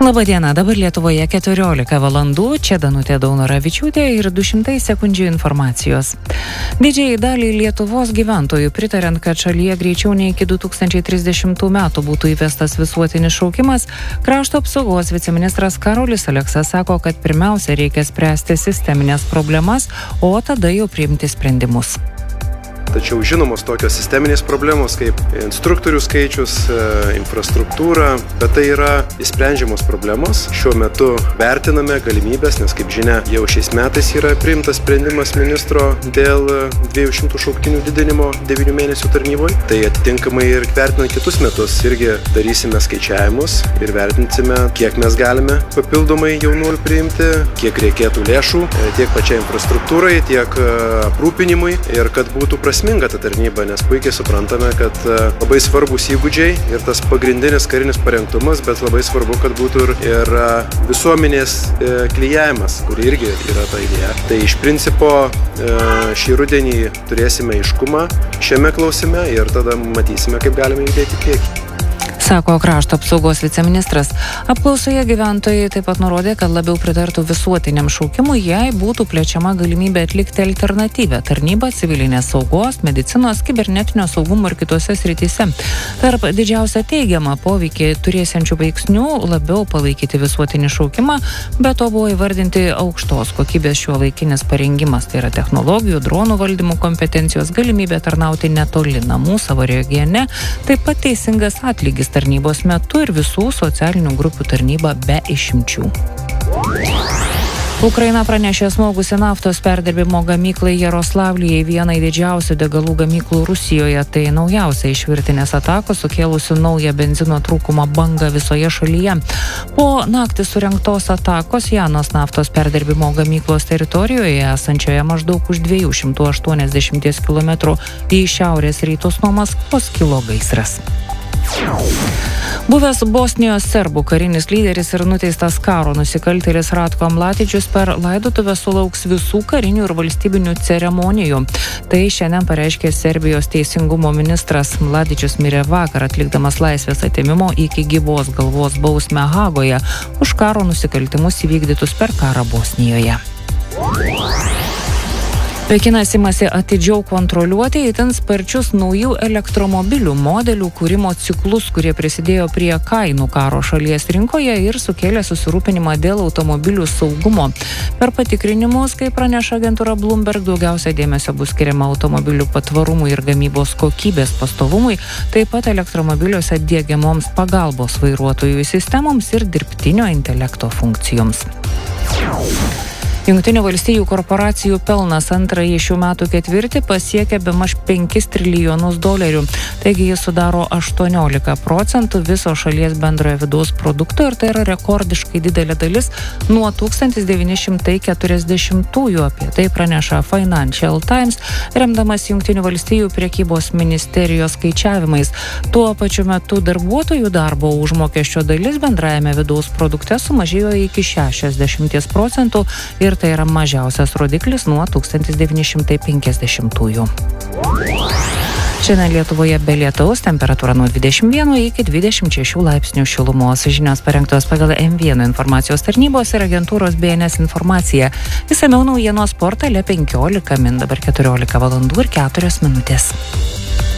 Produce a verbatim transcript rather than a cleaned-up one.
Labadiena, dabar Lietuvoje keturiolika valandų, čia Danutė Daunoravičiūtė ir du šimtai sekundžių informacijos. Didžiai daliai Lietuvos gyventojų pritarant, kad šalyje greičiau nei iki du tūkstančiai trisdešimtų metų būtų įvestas visuotinis šaukimas, krašto apsaugos viceministras Karolis Aleksa sako, kad pirmiausia reikia spręsti sisteminės problemas, o tada jau priimti sprendimus. Tačiau žinomos tokios sisteminės problemos kaip instruktorių skaičius, infrastruktūra, bet tai yra įsprendžiamos problemos. Šiuo metu vertiname galimybės, nes kaip žinia, jau šiais metais yra priimtas sprendimas ministro dėl dviejų šimtų šauktinių didinimo devynių mėnesių tarnyboje. Tai atitinkamai ir vertinant kitus metus irgi darysime skaičiavimus ir vertinsime, kiek mes galime papildomai jaunuolių priimti, kiek reikėtų lėšų tiek pačiai infrastruktūrai, tiek aprūpinimui ir kad būtų prasminga. Prasminga ta tarnyba, nes puikiai suprantame, kad labai svarbus įgūdžiai ir tas pagrindinis karinis parengtumas, bet labai svarbu, kad būtų ir, ir visuomenės klijavimas, kur irgi yra ta idėja. Tai iš principo šį rudenį turėsime aiškumą šiame klausime ir tada matysime, kaip galime judėti į priekį. Sako krašto apsaugos viceministras. Apklausoje gyventojai taip pat nurodė, kad labiau pritartų visuotiniam šaukimui, jei būtų plečiama galimybė atlikti alternatyvę tarnybą civilinės saugos, medicinos, kibernetinio saugumo ir kitose srityse. Tarp didžiausią teigiamą poveikį turėsiančių veiksnių labiau palaikyti visuotinį šaukimą, bet to buvo įvardinti aukštos kokybės šiuolaikinis parengimas, tai yra technologijų, dronų valdymų kompetencijos, galimybė tarnauti netoli namų savo regione, taip pat teisingas atlygis tarnybos metu ir visų socialinių grupių tarnyba be išimčių. Ukraina pranešė smogusi naftos perdirbimo gamyklai Jaroslavlyje, vienai didžiausių degalų gamyklų Rusijoje. Tai naujausia iš virtinės atakos sukėlusių naują benzino trūkumo bangą visoje šalyje. Po naktį surengtos atakos Janos naftos perdirbimo gamyklos teritorijoje esančioje maždaug už dviejų šimtų aštuoniasdešimties kilometrų į šiaurės rytus nuo Maskvos kilo gaisras. Buvęs Bosnijos serbų karinis lyderis ir nuteistas karo nusikaltėlis Ratko Mladičius per laidotuvę sulauks visų karinių ir valstybinių ceremonijų. Tai šiandien pareiškė Serbijos teisingumo ministras. Mladičius mirė vakar atlikdamas laisvės atėmimo iki gyvos galvos bausmę Hagoje už karo nusikaltimus įvykdytus per karą Bosnijoje. Pekinas imasi atidžiau kontroliuoti itin sparčius naujų elektromobilių modelių kūrimo ciklus, kurie prisidėjo prie kainų karo šalies rinkoje ir sukėlė susirūpinimą dėl automobilių saugumo. Per patikrinimus, kaip praneša agentūra Bloomberg, daugiausia dėmesio bus skiriama automobilių patvarumui ir gamybos kokybės pastovumui, taip pat elektromobiliuose diegiamoms pagalbos vairuotojų sistemoms ir dirbtinio intelekto funkcijoms. Jungtinių valstijų korporacijų pelnas antrąjį šių metų ketvirtį pasiekė bemaž penkis trilijonus dolerių. Taigi jis sudaro aštuoniolika procentų viso šalies bendrojo vidaus produkto ir tai yra rekordiškai didelė dalis nuo tūkstantis devyni šimtai keturiasdešimtųjų. Apie tai praneša Financial Times, remdamas Jungtinių valstijų prekybos ministerijos skaičiavimais. Tuo pačiu metu darbuotojų darbo užmokesčio dalis bendrajame vidaus produkte sumažėjo iki šešiasdešimties procentų ir tai yra mažiausias rodiklis nuo tūkstantis devyni šimtai penkiasdešimtųjų. Šiandien Lietuvoje be lietaus, temperatūra nuo dvidešimt vieno iki dvidešimt šešių laipsnių šilumos. Žinios parengtos pagal M vienas informacijos tarnybos ir agentūros B N S informaciją. Išsamiau naujienos portale penkiolika min, dabar keturiolika valandų ir keturios minutės.